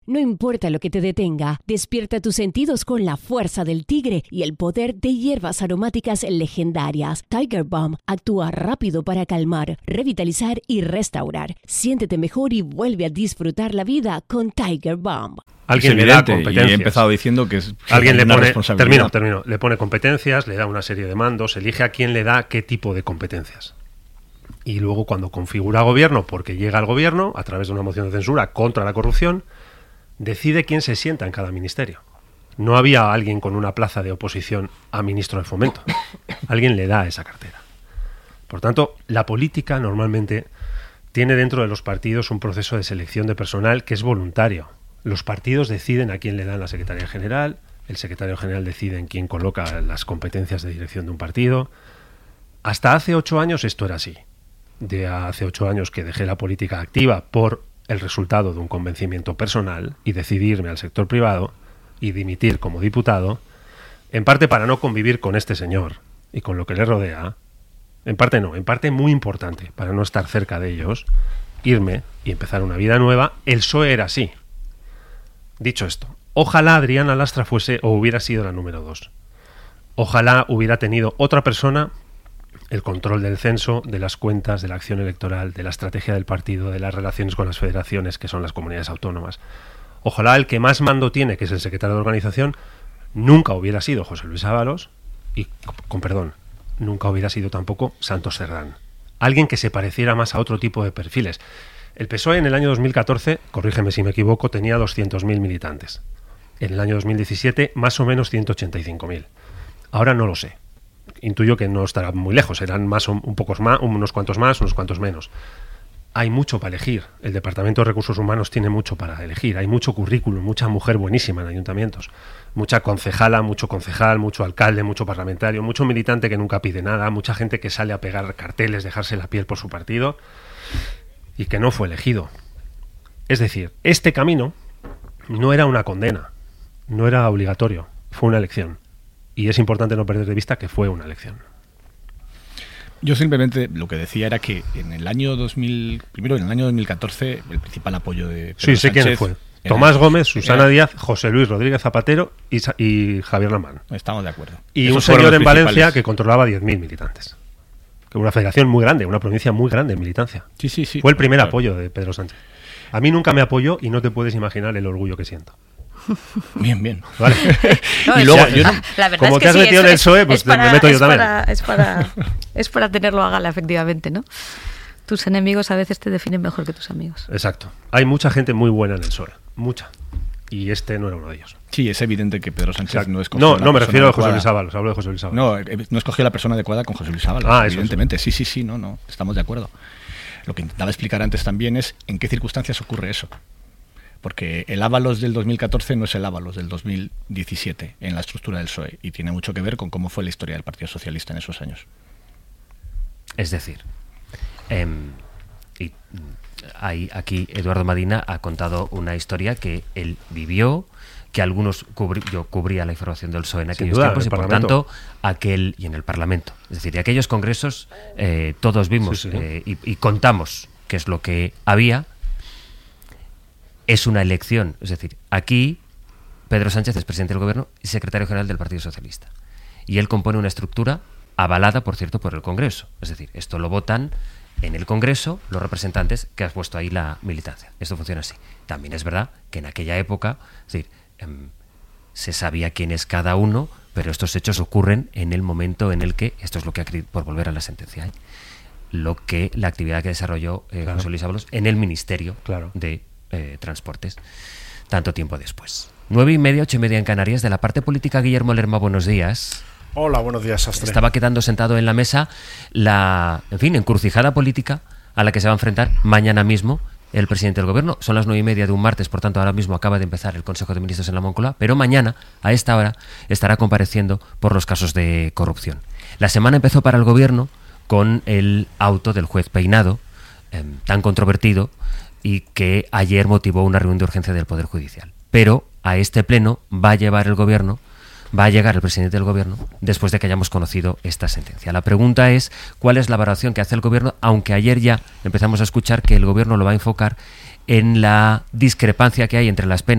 No importa lo que te detenga, despierta tus sentidos con la fuerza del tigre y el poder de hierbas aromáticas legendarias. Tiger Balm actúa rápido para calmar, revitalizar y restaurar. Siéntete mejor y vuelve a disfrutar la vida con Tiger Balm. Alguien le da competencias. Y he empezado diciendo que es alguien le una pone, responsabilidad. termino. Le pone competencias, le da una serie de mandos, elige a quién le da qué tipo de competencias. Y luego cuando configura gobierno, porque llega al gobierno, a través de una moción de censura contra la corrupción, decide quién se sienta en cada ministerio. No había alguien con una plaza de oposición a ministro de Fomento. Alguien le da esa cartera. Por tanto, la política normalmente tiene dentro de los partidos un proceso de selección de personal que es voluntario. Los partidos deciden a quién le dan la Secretaría General, el Secretario General decide en quién coloca las competencias de dirección de un partido. Hasta hace 8 años esto era así. De hace 8 años que dejé la política activa por el resultado de un convencimiento personal y decidirme al sector privado y dimitir como diputado, en parte para no convivir con este señor y con lo que le rodea, en parte no, en parte muy importante, para no estar cerca de ellos, irme y empezar una vida nueva. El PSOE era así. Dicho esto, ojalá Adriana Lastra fuese o hubiera sido la número 2. Ojalá hubiera tenido otra persona el control del censo, de las cuentas, de la acción electoral, de la estrategia del partido, de las relaciones con las federaciones, que son las comunidades autónomas. Ojalá el que más mando tiene, que es el secretario de organización, nunca hubiera sido José Luis Ábalos y, con perdón, nunca hubiera sido tampoco Santos Cerdán. Alguien que se pareciera más a otro tipo de perfiles. El PSOE en el año 2014, corrígeme si me equivoco, tenía 200.000 militantes. En el año 2017, más o menos 185.000. Ahora no lo sé. Intuyo que no estará muy lejos, serán más un pocos más, unos cuantos más, unos cuantos menos. Hay mucho para elegir. El Departamento de Recursos Humanos tiene mucho para elegir. Hay mucho currículum, mucha mujer buenísima en ayuntamientos. Mucha concejala, mucho concejal, mucho alcalde, mucho parlamentario, mucho militante que nunca pide nada, mucha gente que sale a pegar carteles, dejarse la piel por su partido y que no fue elegido. Es decir, este camino no era una condena, no era obligatorio, fue una elección. Y es importante no perder de vista que fue una elección. Yo simplemente lo que decía era que en el año 2014, el principal apoyo de Pedro Sánchez, quién fue. Tomás Gómez, Susana Díaz, José Luis Rodríguez Zapatero y Javier Lamán. Estamos de acuerdo. Y un señor en Valencia que controlaba 10.000 militantes. Que una federación muy grande, una provincia muy grande en militancia. Sí. Fue el primer apoyo de Pedro Sánchez. A mí nunca me apoyó y no te puedes imaginar el orgullo que siento. Bien. Vale. No, y luego, la verdad como es que te has sí, metido en el PSOE, pues me meto yo también. Es para tenerlo a gala, efectivamente, ¿no? Tus enemigos a veces te definen mejor que tus amigos. Exacto. Hay mucha gente muy buena en el PSOE. Mucha. Y este no era uno de ellos. Sí, es evidente que Pedro Sánchez no escogió No me refiero a José Luis Ábalos, hablo de José Luis Ábalos. No escogió la persona adecuada con José Luis Ábalos, evidentemente. Eso. Sí, no, estamos de acuerdo. Lo que intentaba explicar antes también es en qué circunstancias ocurre eso. Porque el Ábalos del 2014 no es el Ábalos del 2017 en la estructura del PSOE y tiene mucho que ver con cómo fue la historia del Partido Socialista en esos años. Es decir, aquí Eduardo Madina ha contado una historia que él vivió, que algunos yo cubría la información del PSOE en aquellos tiempos y por tanto y en el Parlamento. Es decir, de aquellos congresos todos vimos y contamos qué es lo que había. Es una elección, es decir, aquí Pedro Sánchez es presidente del gobierno y secretario general del Partido Socialista. Y él compone una estructura avalada, por cierto, por el Congreso. Es decir, esto lo votan en el Congreso los representantes que has puesto ahí la militancia. Esto funciona así. También es verdad que en aquella época, es decir, se sabía quién es cada uno, pero estos hechos ocurren en el momento en el que, esto es lo que por volver a la sentencia, la actividad que desarrolló José Luis Ábalos en el Ministerio de Transportes, tanto tiempo después. 9:30, 8:30 en Canarias. De la parte política, Guillermo Lerma, buenos días. Hola, buenos días, Sastre. Estaba quedando sentado en la mesa la, encrucijada política a la que se va a enfrentar mañana mismo el presidente del gobierno. Son las 9:30 de un martes, por tanto ahora mismo acaba de empezar el Consejo de Ministros en la Moncloa, pero mañana, a esta hora, estará compareciendo por los casos de corrupción. La semana empezó para el gobierno con el auto del juez Peinado, tan controvertido, y que ayer motivó una reunión de urgencia del Poder Judicial. Pero a este pleno va a llegar el presidente del gobierno después de que hayamos conocido esta sentencia. La pregunta es cuál es la valoración que hace el gobierno, aunque ayer ya empezamos a escuchar que el gobierno lo va a enfocar en la discrepancia que hay entre las penas